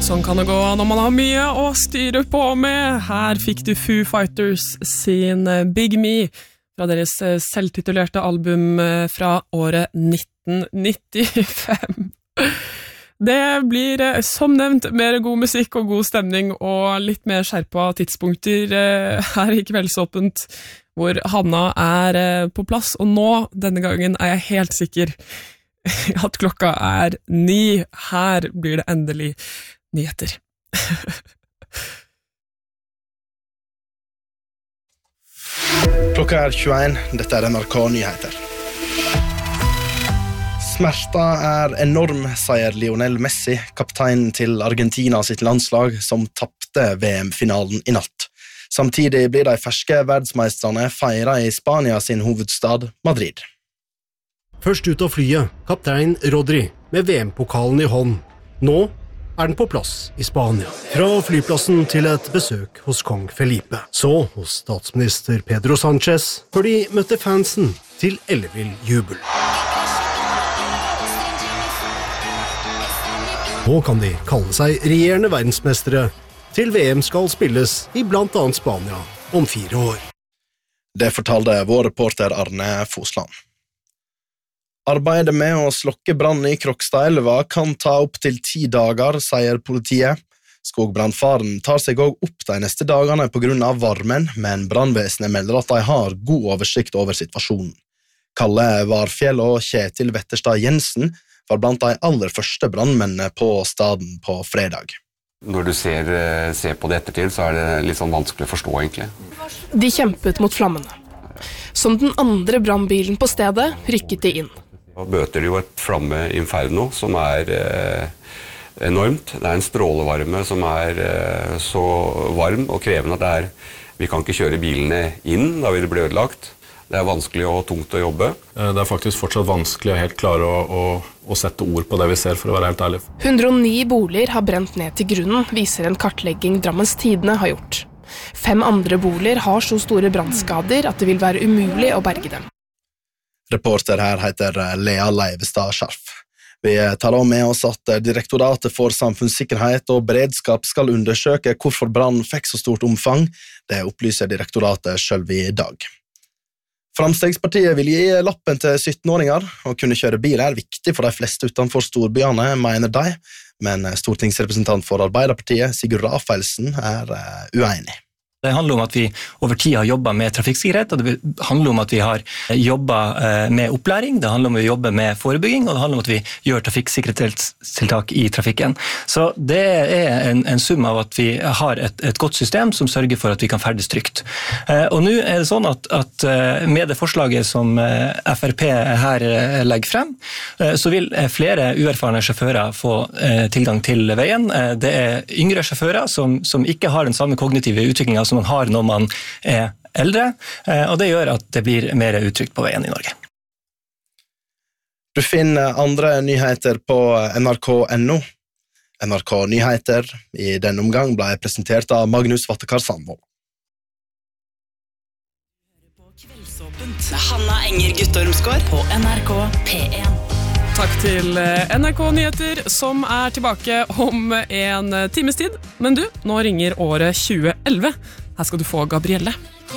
Sånn kan det gå når man har mye å styre på med. Her fikk du Foo Fighters sin Big Me fra deres selvtitulerte album fra året 1995. Det blir som nevnt mer god musikk og god stemning og litt mer skjerpa tidspunkter her i Kveldsåpent, hvor Hanna på plass. Og nå, denne gangen, jeg helt sikker at klokka 9. Her blir det endelig nyheter. Klokka 21, dette NRK Nyheter. Smerta enorm, sier Lionel Messi, kapteinen til Argentina sitt landslag, som tappte VM-finalen i natt. Samtidig blir de ferske verdensmeistrene feiret i Spania sin hovedstad, Madrid. Først ut av flyet, kaptein Rodri, med VM-pokalen i hånd. Nå den på plass i Spania. Fra flyplassen til et besøk hos kong Felipe. Så hos statsminister Pedro Sánchez, før de møtte fansen til ellevill jubel. Nå kan de kalle seg regjerende verdensmestere, til VM skal spilles i blant annet Spania om 4 år. Det fortalte vår reporter Arne Fosland. Arbeidet med å slokke brann i Krokstadelva kan ta opp til 10 dager, sier politiet. Skogbrannfaren tar seg også opp de neste dagene på grunn av varmen, men brannvesenet melder at de har god oversikt over situasjonen. Kalle Varfjell og Kjetil Wetterstad Jensen var blant de aller første brannmennene på staden på fredag. Når du ser på det ettertid, så det litt sånn vanskelig å forstå, egentlig. De kjempet mot flammene. Som den andre brannbilen på stedet rykket de inn. Da bøter de jo et flammeinferno som enormt. Det en strålevarme som så varm og krevende at vi kan ikke kjøre bilene inn da vil det bli ødelagt. Det vanskelig og tungt å jobbe. Det faktisk fortsatt vanskelig å helt klare å sette ord på det vi ser, for å være helt ærlig. 109 boliger har brent ned til grunnen, viser en kartlegging Drammens Tidende har gjort. 5 andre boliger har så store brannskader at det vil være umulig å berge dem. Reporter her heter Lea Leivestad Scharf. Vi tar også med oss at Direktoratet for samfunnssikkerhet og beredskap skal undersøke hvorfor brann fikk så stort omfang. Det opplyser direktoratet selv i dag. Framstegspartiet vil gi lappen til 17-åringer. Å kunne kjøre bil viktig for de fleste utenfor storbyene, mener de. Men stortingsrepresentant for Arbeiderpartiet, Sigurd Rafaelsen, uenig. Det handler om at vi over tid har jobbet med trafikksikkerhet, og det handler om at vi har jobbet med opplæring, det handler om at vi jobber med forebygging, og det handler om at vi gjør trafikksikkerhetstiltak i trafikken. Så det en sum av at vi har et godt system som sørger for at vi kan ferdes trygt. Og nå det sånn at med det forslaget som FrP her legger frem, så vil flere uerfarne sjåfører få tilgang til veien. Det yngre sjåfører som ikke har den samme kognitive utviklingen som man har når man eldre, og det gjør at det blir mer utrygt på veien i Norge. Du finner andre nyheter på nrk.no. NRK Nyheter i denne omgang ble presentert av Magnus Vattekar Sandvold. Kveldsåpent med Hanna Enger Guttormsgård på NRK P1. Takk til NRK Nyheter, som tilbake om en times tid. Men du, nå ringer året 2011. Her skal du få Gabrielle.